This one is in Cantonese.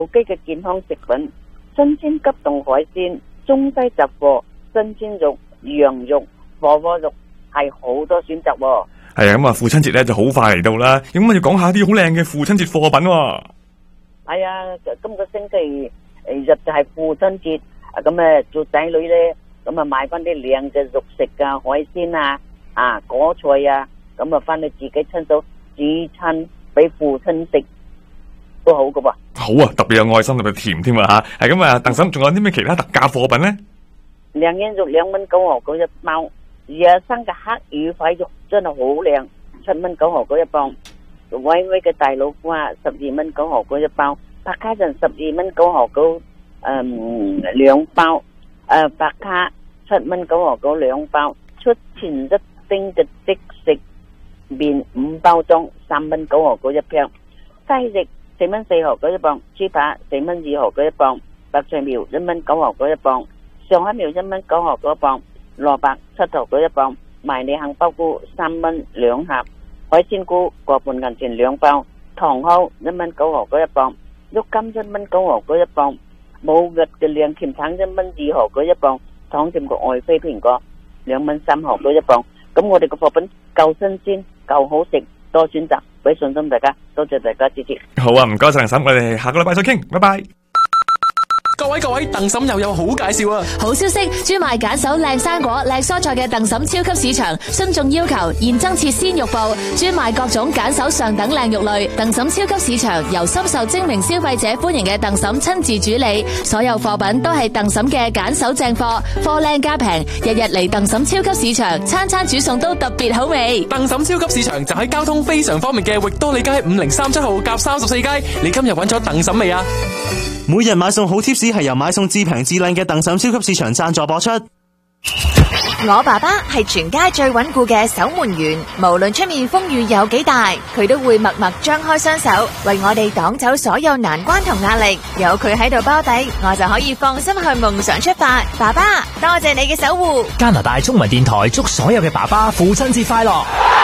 有機嘅健康食品、新鮮急凍海鮮、中西雜貨、新鮮肉、羊肉、火鍋肉，係好多選擇喎。 係啊，咁啊，父親節咧就好快嚟到啦。咁我要講下啲好靚嘅父親節貨品喎。 係啊，今個星期日就係父親節，咁做仔女咧，咁買翻啲靚嘅肉食啊、海鮮啊、果菜啊，咁翻去自己親手煮餐俾父親食都好噶噃。 好啊，特別有愛心，特別甜添啊吓。係咁啊，鄧嬸仲有啲咩其他特價貨品咧？ 靚煙肉2蚊9毫9一包，野生嘅黑羽塊肉真係好靚，7蚊9毫9一包。威威嘅大老虎啊，12蚊9毫9一包。白卡陣12蚊9毫9，兩包。白卡7蚊9毫9兩包。出前一丁嘅即食麵5包裝，3蚊9毫9一片。雞翼4蚊4毫9一磅，豬扒4蚊2毫9一磅，白菜苗1蚊9毫9一磅，上海苗1蚊9毫9一磅，蘿蔔7毫9一磅，迷你杏鮑菇3蚊2盒，海鮮菇個半銀錢2包，糖蒿1蚊9毫9一磅，肉金1蚊9毫9一磅，冇核嘅靚甜橙1蚊2毫9一磅，糖甜嘅愛妃蘋果2蚊3毫9一磅。咁我哋嘅貨品夠新鮮，夠好食，多選擇，俾信心大家，多謝大家支持。 好啊，唔該晒鄧嬸，我哋下個禮拜再傾，拜拜。 各位，鄧嬸又有好介紹啊！ 好消息，專賣揀手靚生果、靚蔬菜嘅鄧嬸超級市場，信眾要求現增設鮮肉部，專賣各種揀手上等靚肉類。鄧嬸超級市場由深受精明消費者歡迎嘅鄧嬸親自主理，所有貨品都係鄧嬸嘅揀手正貨，貨靚價平，日日嚟鄧嬸超級市場，餐餐煮餸都特別好味。 鄧嬸超級市場就喺交通非常方便嘅域多利街5037號夾34街，你今日揾咗鄧嬸未啊？ 每日買餸好貼士係由買餸至平至靚嘅鄧嬸超級市場贊助播出。 我爸爸係全家最穩固嘅守門員，無論出面風雨有幾大，佢都會默默張開雙手，為我哋擋走所有難關同壓力。有佢喺度包底，我就可以放心去夢想出發。爸爸，多謝你嘅守護。 加拿大中文電台祝所有嘅爸爸父親節快樂。